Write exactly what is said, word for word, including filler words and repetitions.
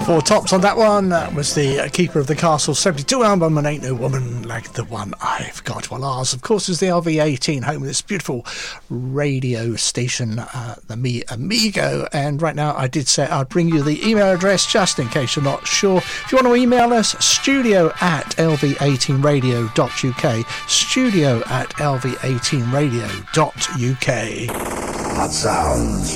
Four Tops on that one. That was the uh, Keeper of the Castle seventy-two album, and Ain't No Woman Like the One I've Got. Well, ours, of course, is the L V eighteen, home of this beautiful radio station, uh, the Me Amigo. And right now, I did say I'd bring you the email address just in case you're not sure. If you want to email us, studio at l v eighteen radio dot u k, studio at l v eighteen radio dot u k. Hot sounds